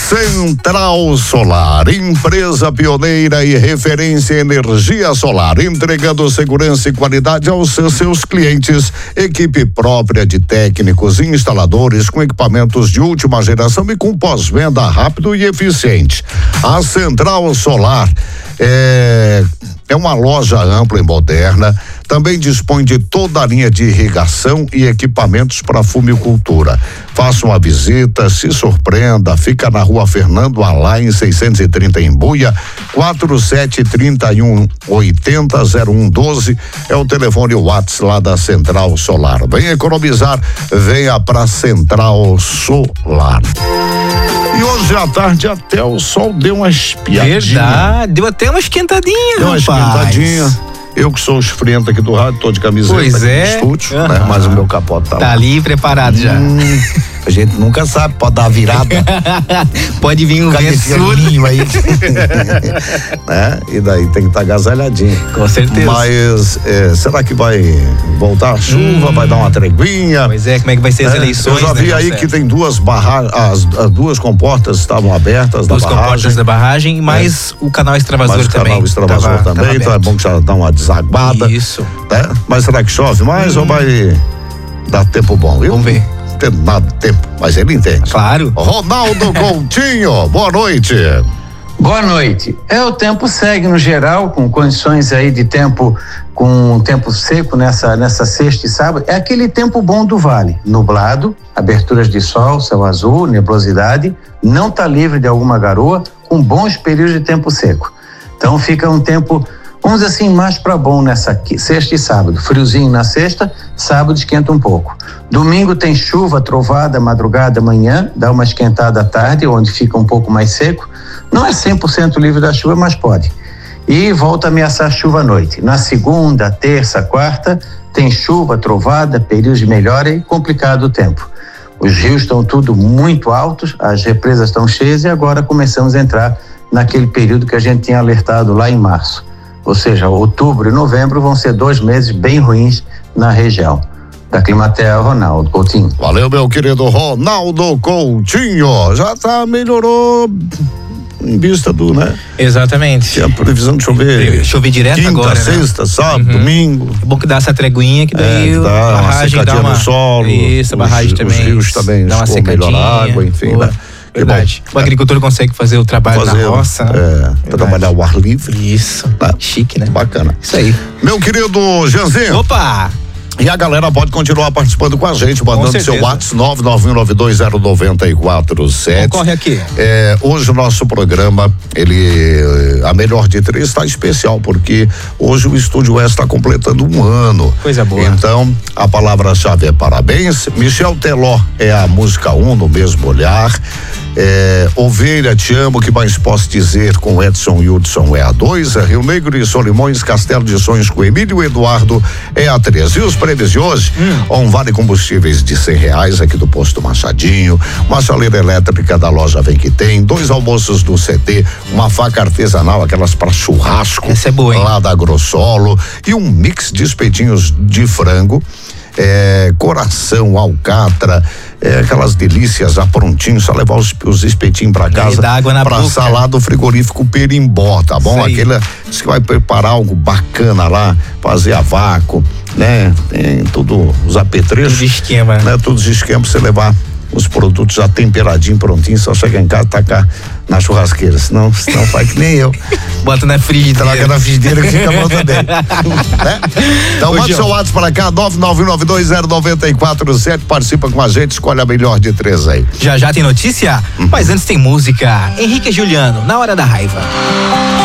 Central Solar, empresa pioneira e referência em energia solar, entregando segurança e qualidade aos seus clientes. Equipe própria de técnicos e instaladores com equipamentos de última geração e com pós-venda rápido e eficiente. A Central Solar é uma loja ampla e moderna, também dispõe de toda a linha de irrigação e equipamentos para fumicultura. Faça uma visita, se surpreenda, fica na rua Fernando Alain, 630 em Buia, 4731800112 é o telefone WhatsApp lá da Central Solar. Venha economizar, venha pra Central Solar. E hoje à tarde até o sol deu uma espiadinha. Verdade, deu até uma esquentadinha, deu uma esquentadinha. Eu que sou esfriento aqui do rádio, tô de camiseta pois aqui é. no estúdio, né? Mas o meu capote tá lá. Tá ali preparado já. A gente nunca sabe, pode dar uma virada. Pode vir um vento sul aí. Né? E daí tem que estar agasalhadinho. Com certeza. Mas será que vai voltar a chuva, vai dar uma treguinha? Pois é, como é que vai ser as eleições? Eu já vi aí que tem duas barragens, as duas comportas estavam abertas da barragem. Duas comportas da barragem, mas o canal extravasor também. O canal extravasor também, então é bom que já dá uma desaguada. Isso. Né? Mas será que chove mais ou vai dar tempo bom? Vamos ver. Não tem nada de tempo, mas ele entende. Claro. Ronaldo Coutinho, boa noite. Boa noite. O tempo segue no geral, com condições aí de tempo, com tempo seco nessa sexta e sábado. É aquele tempo bom do vale, nublado, aberturas de sol, céu azul, nebulosidade, não está livre de alguma garoa, com bons períodos de tempo seco. Então fica um tempo, vamos dizer assim, mais para bom nessa sexta e sábado. Friozinho na sexta, sábado esquenta um pouco. Domingo tem chuva, trovada, madrugada, manhã, dá uma esquentada à tarde, onde fica um pouco mais seco. Não é 100% livre da chuva, mas pode. E volta a ameaçar chuva à noite. Na segunda, terça, quarta, tem chuva, trovada, períodos de melhora e complicado o tempo. Os rios estão tudo muito altos, as represas estão cheias e agora começamos a entrar naquele período que a gente tinha alertado lá em março. Ou seja, outubro e novembro vão ser 2 meses bem ruins na região. Da Climatea, Ronaldo Coutinho. Valeu, meu querido Ronaldo Coutinho. Já melhorou em vista do, né? Exatamente. Tinha previsão de chover. Chover direto quinta, agora, sexta, sábado, domingo. É bom que dá essa treguinha, que daí a barragem dá uma... no solo. Isso, a barragem também. Os rios também dá uma secadinha. Melhor água, enfim, né? Verdade. O agricultor consegue fazer o trabalho na roça. Trabalhar o ar livre. Isso. Chique, né? Bacana. Isso aí. Meu querido Janzinho. Opa! E a galera pode continuar participando com a gente, mandando seu WhatsApp 991920947. Corre aqui. Hoje o nosso programa, a melhor de 3 está especial, porque hoje o Estúdio Oeste está completando 1 ano. Coisa boa. Então, a palavra-chave é parabéns. Michel Teló é a música 1, no mesmo olhar. Ovelha, te amo, que mais posso dizer, com Edson Hudson é a 2, Rio Negro e Solimões, Castelo de Sonhos com Emílio Eduardo é a 3. E os prêmios de hoje, um vale combustíveis de R$100 aqui do Posto Machadinho, uma chaleira elétrica da loja Vem Que Tem, 2 almoços do CT, uma faca artesanal, aquelas para churrasco. Essa é boa, hein? Lá da Grossolo, e um mix de espetinhos de frango, coração, alcatra, aquelas delícias já prontinho, só levar os espetinhos pra casa, pra salada do frigorífico Perimbó, tá bom? Aquele, diz que vai preparar algo bacana lá, fazer a vácuo, né? Tem tudo, os apetrechos. Tudo de esquema. Né? Tudo de esquema pra você levar os produtos já temperadinho, prontinho, só chegar em casa e tacar na churrasqueira, senão faz que nem eu. Bota na frigideira. Coloca na frigideira que fica bom também. Né? Então manda seu WhatsApp para cá, 991920947, participa com a gente, escolhe a melhor de 3 aí. Já tem notícia? Mas antes tem música. Henrique e Juliano, Na Hora da Raiva.